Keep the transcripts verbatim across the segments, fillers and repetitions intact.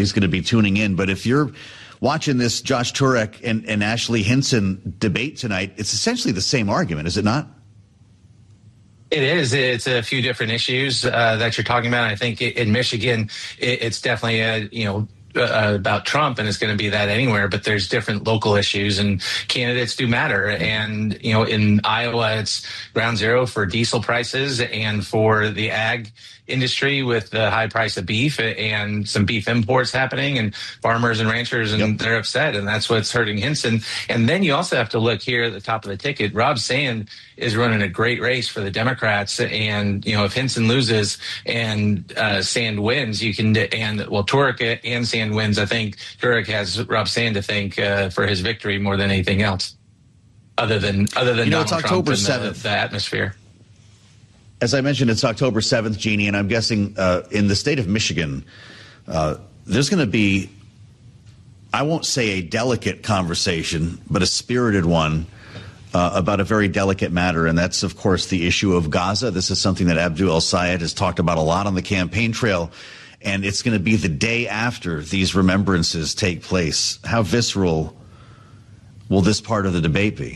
everybody's going to be tuning in. But if you're watching this Josh Turek and, and Ashley Hinson debate tonight, it's essentially the same argument, is it not? It is. It's a few different issues uh, that you're talking about. I think in Michigan, it's definitely a, you know, Uh, about Trump, and it's going to be that anywhere, but there's different local issues and candidates do matter. And, you know, in Iowa, it's ground zero for diesel prices and for the ag industry with the high price of beef and some beef imports happening, and farmers and ranchers, and yep. they're upset, and that's what's hurting Hinson. And then you also have to look here at the top of the ticket. Rob Sand is running a great race for the Democrats, and, you know, if Hinson loses and uh, Sand wins, you can, and well, Turek and Sand wins, I think Turek has Rob Sand to thank uh, for his victory more than anything else, other than other than you know, Donald it's October Trump and seventh. The, the atmosphere. As I mentioned, it's October seventh, Jeannie, and I'm guessing uh, in the state of Michigan, uh, there's going to be, I won't say a delicate conversation, but a spirited one uh, about a very delicate matter, and that's, of course, the issue of Gaza. This is something that Abdul El-Sayed has talked about a lot on the campaign trail, and it's going to be the day after these remembrances take place. How visceral will this part of the debate be?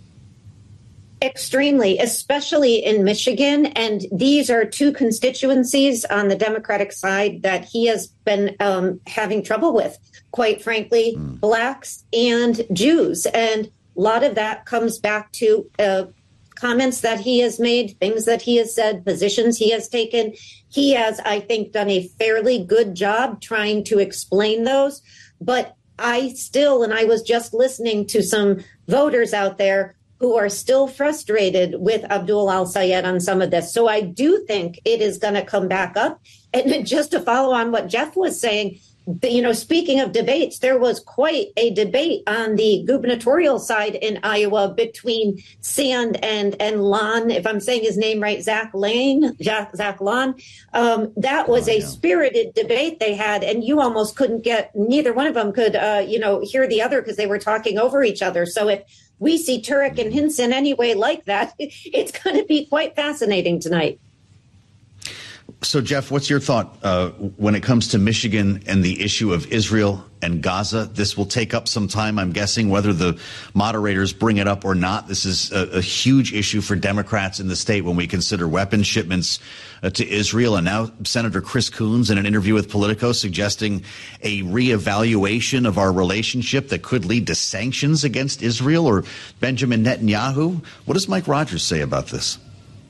Extremely, especially in Michigan. And these are two constituencies on the Democratic side that he has been um, having trouble with, quite frankly, mm. blacks and Jews. And a lot of that comes back to uh, comments that he has made, things that he has said, positions he has taken. He has, I think, done a fairly good job trying to explain those. But I still, and I was just listening to some voters out there who are still frustrated with Abdul El-Sayed on some of this. So I do think it is going to come back up. And just to follow on what Jeff was saying, you know, speaking of debates, there was quite a debate on the gubernatorial side in Iowa between Sand and and Lon, if I'm saying his name right, Zach Lane, Zach, Zach Lon. Um, that was oh, yeah. a spirited debate they had, and you almost couldn't get, neither one of them could, uh, you know, hear the other because they were talking over each other. So if we see Turek and Hinson anyway like that, it's going to be quite fascinating tonight. So, Jeff, what's your thought uh, when it comes to Michigan and the issue of Israel and Gaza? This will take up some time, I'm guessing, whether the moderators bring it up or not. This is a, a huge issue for Democrats in the state when we consider weapons shipments uh, to Israel. And now Senator Chris Coons, in an interview with Politico, suggesting a reevaluation of our relationship that could lead to sanctions against Israel or Benjamin Netanyahu. What does Mike Rogers say about this?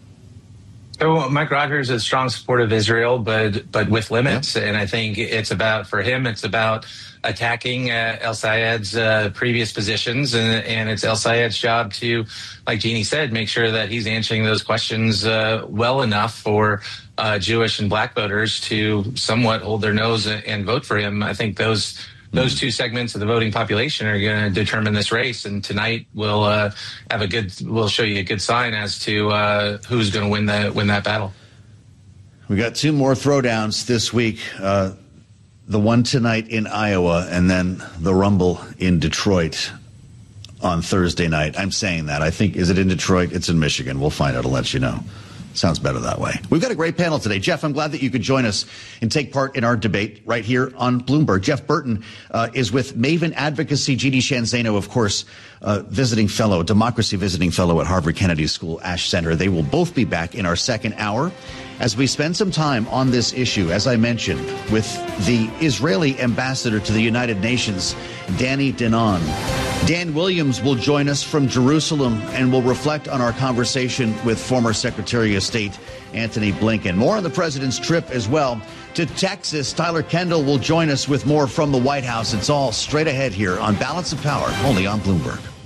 So Mike Rogers is a strong supporter of Israel, but but with limits. Yeah. And I think it's about, for him, it's about attacking uh, El-Sayed's uh, previous positions. And, and it's El-Sayed's job to, like Jeannie said, make sure that he's answering those questions uh, well enough for uh, Jewish and black voters to somewhat hold their nose and vote for him. I think those Those two segments of the voting population are going to determine this race, and tonight we'll uh, have a good. We'll show you a good sign as to uh, who's going to win that win that battle. We got two more throwdowns this week. Uh, the one tonight in Iowa, and then the Rumble in Detroit on Thursday night. I'm saying that. I think, is it in Detroit? It's in Michigan. We'll find out. I'll let you know. Sounds better that way. We've got a great panel today. Jeff, I'm glad that you could join us and take part in our debate right here on Bloomberg. Jeff Burton uh, is with Maven Advocacy. G D Shanzano, of course, uh, visiting fellow, democracy visiting fellow at Harvard Kennedy School, Ash Center. They will both be back in our second hour as we spend some time on this issue, as I mentioned, with the Israeli ambassador to the United Nations, Danny Danon. Dan Williams will join us from Jerusalem and will reflect on our conversation with former Secretary of State Antony Blinken. More on the president's trip as well to Texas. Tyler Kendall will join us with more from the White House. It's all straight ahead here on Balance of Power, only on Bloomberg.